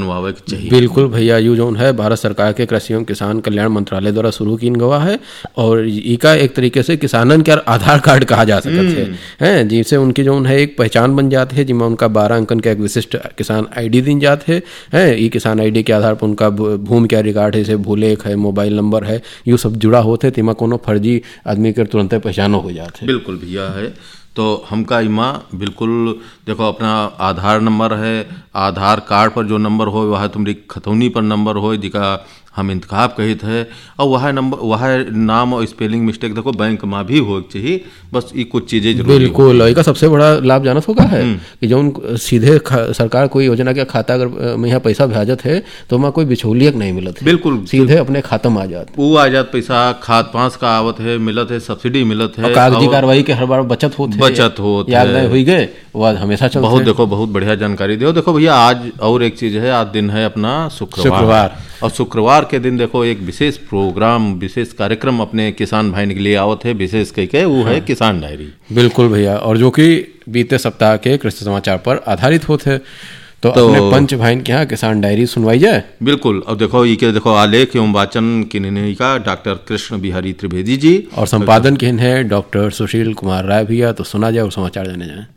अपनवावे के चाहिए। बिल्कुल भैया, यू जोन है भारत सरकार के कृषि एवं किसान कल्याण मंत्रालय द्वारा शुरू की गवा है और इका एक तरीके से किसानन के आधार कार्ड कहा जा सकत है, जिससे उनकी जो है एक पहचान बन जाती है, जिसमें उनका 12 अंकन का एक विशिष्ट किसान आईडी दी जाते हैं। ये किसान आईडी के आधार पर उनका भूमि क्या रिकॉर्ड है, जैसे भूलेख है, मोबाइल नंबर है, ये सब जुड़ा होते, तिमा कोनो फर्जी आदमी के तुरंत पहचानो हो जाते। बिल्कुल भैया है, तो हमका इमा बिल्कुल देखो अपना आधार नंबर है, आधार कार्ड पर जो नंबर हो वह तुम्हारी खतौनी पर नंबर हो जिका हम इंतखाब कहित है, और वह नंबर वह नाम और स्पेलिंग मिस्टेक देखो बैंक में भी हो चाहिए, बस ये कुछ चीज़ें जरूरी। बिल्कुल, इसका सबसे बड़ा लाभ जानत होगा है कि जो सीधे सरकार कोई योजना के खाता अगर यहाँ पैसा भेजत है तो वहाँ कोई बिचौलियक नहीं मिलत है, बिल्कुल सीधे अपने खाता में आ जात, वो आ जात पैसा खाद पांच का आवत है, मिलत है, सब्सिडी मिलत है, कागजी कार्रवाई के हर बार बचत होते याद नहीं हुई गए वो हमेशा चलते। बहुत देखो बहुत बढ़िया जानकारी दो। देखो भैया आज और एक चीज है, आज दिन है अपना शुक्रवार, और शुक्रवार के दिन देखो एक विशेष प्रोग्राम विशेष कार्यक्रम अपने किसान भाई के लिए आवत है, विशेष कह वो है किसान डायरी। बिल्कुल भैया, और जो कि बीते सप्ताह के कृषि समाचार पर आधारित होते हैं, तो अपने पंच भाई के यहाँ किसान डायरी सुनवाई जाए। बिल्कुल, अब देखो ये के देखो आलेख एवं वाचन किन्हीं का डॉक्टर कृष्ण बिहारी त्रिवेदी जी, और संपादन किन है डॉक्टर सुशील कुमार राय भैया। तो सुना जाए और समाचार जाने जाए।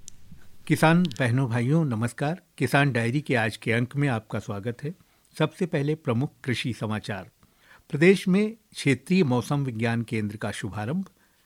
किसान बहनों भाइयों नमस्कार, किसान डायरी के आज के अंक में आपका स्वागत है। सबसे पहले प्रमुख कृषि समाचार। प्रदेश में क्षेत्रीय मौसम विज्ञान केंद्र का शुभारंभ,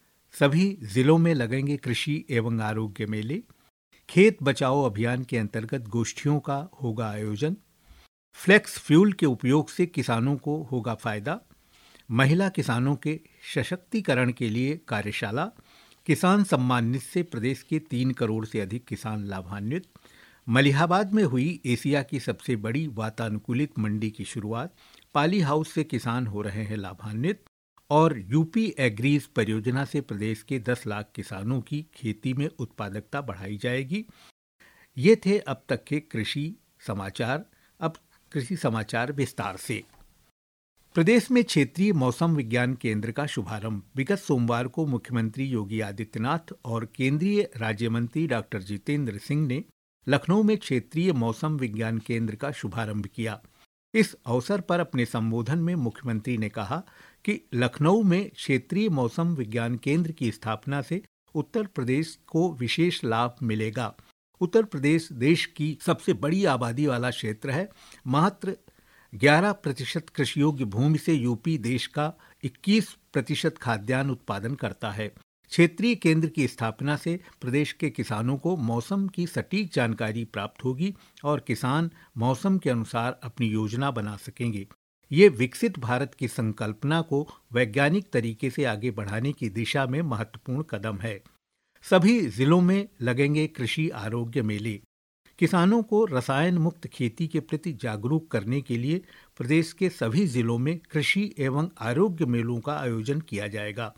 सभी जिलों में लगेंगे कृषि एवं आरोग्य मेले, खेत बचाओ अभियान के अंतर्गत गोष्ठियों का होगा आयोजन, फ्लेक्स फ्यूल के उपयोग से किसानों को होगा फायदा, महिला किसानों के सशक्तिकरण के लिए कार्यशाला, किसान सम्मान निधि से प्रदेश के 3 करोड़ से अधिक किसान लाभान्वित, मलिहाबाद में हुई एशिया की सबसे बड़ी वातानुकूलित मंडी की शुरुआत, पाली हाउस से किसान हो रहे हैं लाभान्वित, और यूपी एग्रीज परियोजना से प्रदेश के 10 लाख किसानों की खेती में उत्पादकता बढ़ाई जाएगी। ये थे अब तक के कृषि समाचार। अब कृषि समाचार विस्तार से। प्रदेश में क्षेत्रीय मौसम विज्ञान केंद्र का शुभारंभ विगत सोमवार को मुख्यमंत्री योगी आदित्यनाथ और केंद्रीय राज्य मंत्री डॉक्टर जितेंद्र सिंह ने लखनऊ में क्षेत्रीय मौसम विज्ञान केंद्र का शुभारंभ किया। इस अवसर पर अपने संबोधन में मुख्यमंत्री ने कहा कि लखनऊ में क्षेत्रीय मौसम विज्ञान केंद्र की स्थापना से उत्तर प्रदेश को विशेष लाभ मिलेगा। उत्तर प्रदेश देश की सबसे बड़ी आबादी वाला क्षेत्र है। मात्र 11% कृषि योग्य भूमि से यूपी देश का 21% खाद्यान्न उत्पादन करता है। क्षेत्रीय केंद्र की स्थापना से प्रदेश के किसानों को मौसम की सटीक जानकारी प्राप्त होगी और किसान मौसम के अनुसार अपनी योजना बना सकेंगे। ये विकसित भारत की संकल्पना को वैज्ञानिक तरीके से आगे बढ़ाने की दिशा में महत्वपूर्ण कदम है। सभी जिलों में लगेंगे कृषि आरोग्य मेले। किसानों को रसायन मुक्त खेती के प्रति जागरूक करने के लिए प्रदेश के सभी जिलों में कृषि एवं आरोग्य मेलों का आयोजन किया जाएगा।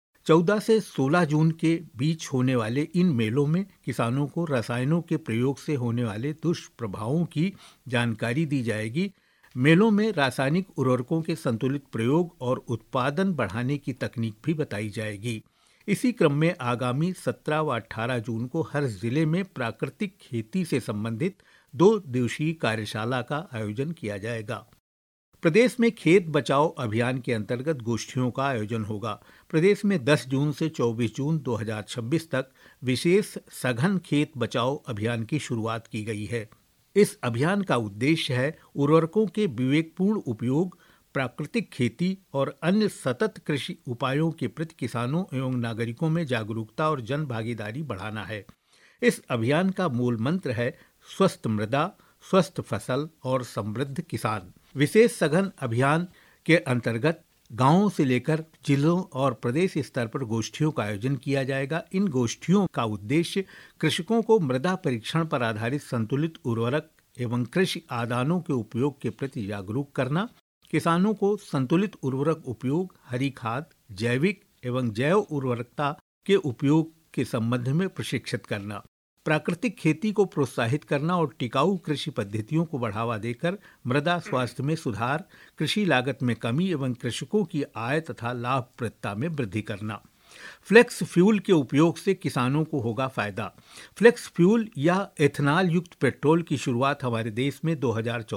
14 से 16 जून के बीच होने वाले इन मेलों में किसानों को रसायनों के प्रयोग से होने वाले दुष्प्रभावों की जानकारी दी जाएगी। मेलों में रासायनिक उर्वरकों के संतुलित प्रयोग और उत्पादन बढ़ाने की तकनीक भी बताई जाएगी। इसी क्रम में आगामी 17 व 18 जून को हर जिले में प्राकृतिक खेती से संबंधित 2 दिवसीय कार्यशाला का आयोजन किया जाएगा। प्रदेश में खेत बचाओ अभियान के अंतर्गत गोष्ठियों का आयोजन होगा। प्रदेश में 10 जून से 24 जून 2026 तक विशेष सघन खेत बचाओ अभियान की शुरुआत की गई है। इस अभियान का उद्देश्य है उर्वरकों के विवेकपूर्ण उपयोग, प्राकृतिक खेती और अन्य सतत कृषि उपायों के प्रति किसानों एवं नागरिकों में जागरूकता और जन भागीदारी बढ़ाना है। इस अभियान का मूल मंत्र है स्वस्थ मृदा, स्वस्थ फसल और समृद्ध किसान। विशेष सघन अभियान के अंतर्गत गांवों से लेकर जिलों और प्रदेश स्तर पर गोष्ठियों का आयोजन किया जाएगा। इन गोष्ठियों का उद्देश्य कृषकों को मृदा परीक्षण पर आधारित संतुलित उर्वरक एवं कृषि आदानों के उपयोग के प्रति जागरूक करना, किसानों को संतुलित उर्वरक उपयोग, हरी खाद, जैविक एवं जैव उर्वरकता के उपयोग के संबंध में प्रशिक्षित करना, प्राकृतिक खेती को प्रोत्साहित करना और टिकाऊ कृषि पद्धतियों को बढ़ावा देकर मृदा स्वास्थ्य में सुधार, कृषि लागत में कमी एवं कृषकों की आय तथा लाभप्रदता में वृद्धि करना। फ्लेक्स फ्यूल के उपयोग से किसानों को होगा फायदा। फ्लेक्स फ्यूल या एथनॉल युक्त पेट्रोल की शुरुआत हमारे देश में 2014